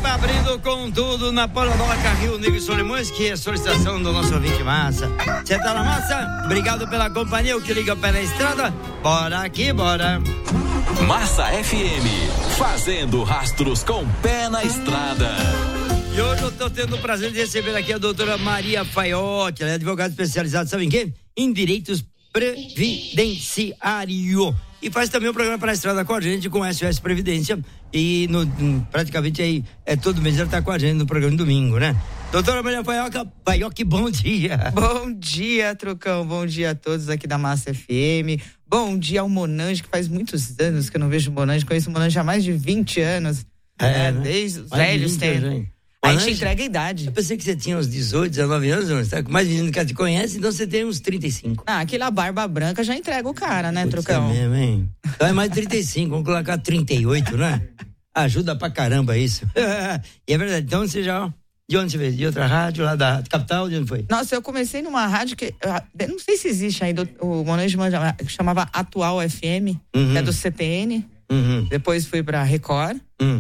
Abrindo com tudo na Panorama Rio Negro Solimões, que é a solicitação do nosso ouvinte massa. Você tá na massa? Obrigado pela companhia, o que liga pé na estrada. Bora aqui, bora. Massa FM, fazendo rastros com pé na estrada. E hoje eu tô tendo o prazer de receber aqui a doutora Maria Faiotti. Ela é advogada especializada, sabe em quê? Em direitos previdenciário. E faz também o programa Para a Estrada com a gente, com SOS Previdência. E praticamente aí, todo mês ela tá com a gente no programa de domingo, né? Doutora Maria Faiotti, bom dia. Bom dia, Trucão. Bom dia a todos aqui da Massa FM. Bom dia ao Monange, que faz muitos anos que eu não vejo o Monange. Conheço o Monange há mais de 20 anos. Né? Desde os velhos tempos. A gente entrega a idade. Eu pensei que você tinha uns 18, 19 anos, não? Você tá com mais menino que te conhece, então você tem uns 35. Aquela barba branca já entrega o cara, né, Trucão? É mesmo, hein? Então é mais de 35, vamos colocar 38, né? Ajuda pra caramba isso. E é verdade, então você já... De onde você veio? De outra rádio, lá da capital? De onde foi? Nossa, eu comecei numa rádio que... Não sei se existe ainda, o Monange chamava Atual FM, que é do CPN. Depois fui pra Record.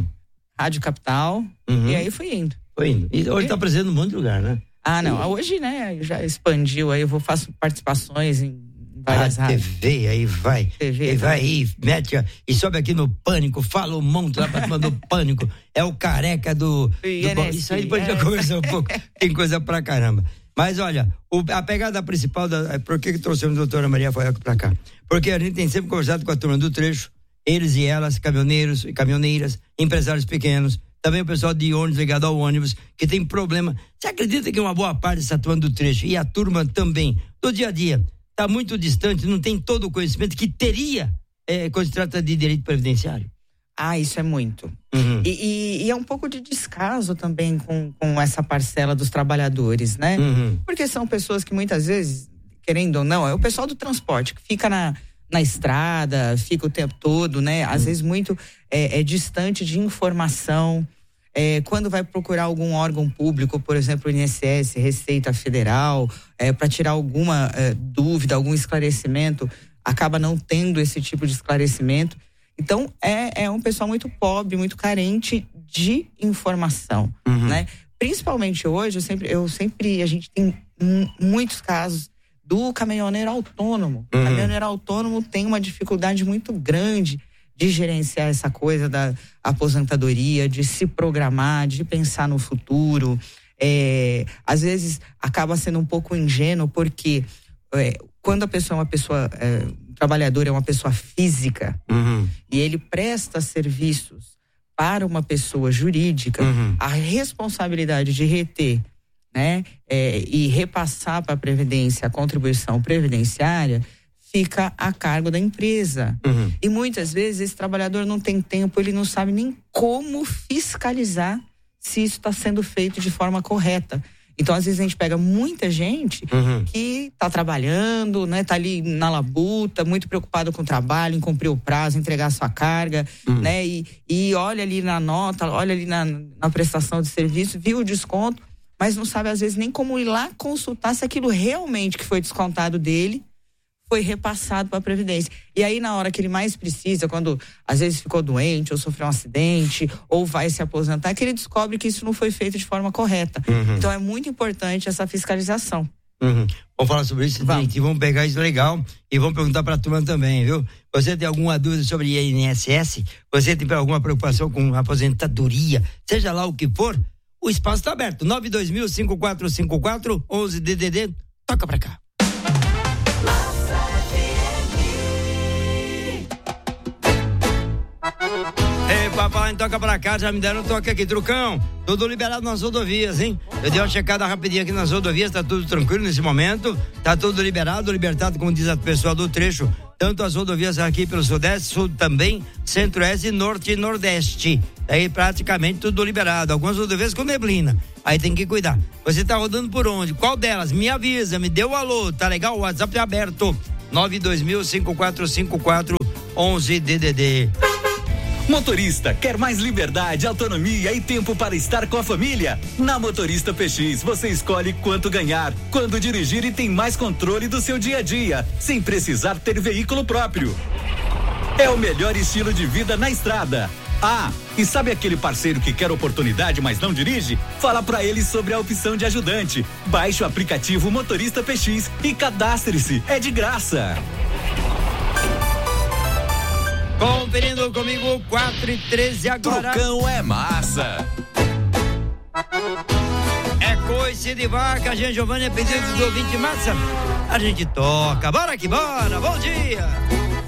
Rádio Capital, e aí fui indo. Foi indo. E hoje tá presente num monte de lugar, né? Não, hoje, né, já expandiu, aí eu faço participações em várias rádios. TV, aí vai. TV, vai aí, mete, e sobe aqui no Pânico, fala um monte lá pra cima do Pânico. É o careca do isso aí depois a gente vai conversar um pouco. Tem coisa pra caramba. Mas olha, a pegada principal, por que trouxemos a doutora Maria Faiotti pra cá? Porque a gente tem sempre conversado com a turma do trecho, eles e elas, caminhoneiros e caminhoneiras, empresários pequenos, também o pessoal de ônibus ligado ao ônibus, que tem problema. Você acredita que uma boa parte dessa turma do trecho e a turma também do dia a dia está muito distante, não tem todo o conhecimento que teria quando se trata de direito previdenciário? Isso é muito. E é um pouco de descaso também com essa parcela dos trabalhadores, né? Porque são pessoas que muitas vezes, querendo ou não, é o pessoal do transporte que fica na estrada, fica o tempo todo, né? Às vezes muito distante de informação. Quando vai procurar algum órgão público, por exemplo, o INSS, Receita Federal, para tirar alguma dúvida, algum esclarecimento, acaba não tendo esse tipo de esclarecimento. Então, é um pessoal muito pobre, muito carente de informação, né? Principalmente hoje, a gente tem muitos casos do caminhoneiro autônomo. O caminhoneiro autônomo tem uma dificuldade muito grande de gerenciar essa coisa da aposentadoria, de se programar, de pensar no futuro. Às vezes acaba sendo um pouco ingênuo, porque quando a pessoa é uma pessoa, o trabalhador é uma pessoa física, e ele presta serviços para uma pessoa jurídica, a responsabilidade de reter, né, e repassar para a Previdência a contribuição previdenciária fica a cargo da empresa. E muitas vezes esse trabalhador não tem tempo, ele não sabe nem como fiscalizar se isso está sendo feito de forma correta. Então, às vezes a gente pega muita gente que está trabalhando, né, tá ali na labuta, muito preocupado com o trabalho, em cumprir o prazo, entregar a sua carga, né, e olha ali na nota, olha ali na prestação de serviço, viu o desconto, mas não sabe às vezes nem como ir lá consultar se aquilo realmente que foi descontado dele foi repassado para a Previdência. E aí, na hora que ele mais precisa, quando às vezes ficou doente, ou sofreu um acidente, ou vai se aposentar, que ele descobre que isso não foi feito de forma correta. Então é muito importante essa fiscalização. Vamos falar sobre isso, gente. Vamos pegar isso legal e vamos perguntar para a turma também, viu? Você tem alguma dúvida sobre INSS? Você tem alguma preocupação com aposentadoria? Seja lá o que for, o espaço está aberto. 92000-5454, 11 DDD, toca pra cá. Ei, papai, toca pra cá, já me deram um toque aqui, Trucão. Tudo liberado nas rodovias, hein? Eu dei uma checada rapidinho aqui nas rodovias, tá tudo tranquilo nesse momento. Tá tudo liberado, libertado, como diz a pessoa do trecho. Tanto as rodovias aqui pelo Sudeste, Sul também, Centro-Oeste, Norte e Nordeste. Aí praticamente tudo liberado. Algumas rodovias com neblina. Aí tem que cuidar. Você tá rodando por onde? Qual delas? Me avisa, me dê o alô. Tá legal? O WhatsApp é aberto. 92000-5454 11 DDD. Motorista, quer mais liberdade, autonomia e tempo para estar com a família? Na Motorista PX, você escolhe quanto ganhar, quando dirigir e tem mais controle do seu dia a dia, sem precisar ter veículo próprio. É o melhor estilo de vida na estrada. Ah, e sabe aquele parceiro que quer oportunidade, mas não dirige? Fala pra ele sobre a opção de ajudante. Baixe o aplicativo Motorista PX e cadastre-se. É de graça. Conferindo comigo 4:13 agora. Trucão é massa. É coice de vaca, gente. Giovanni, é pedido do ouvinte massa. A gente toca. Bora que bora. Bom dia.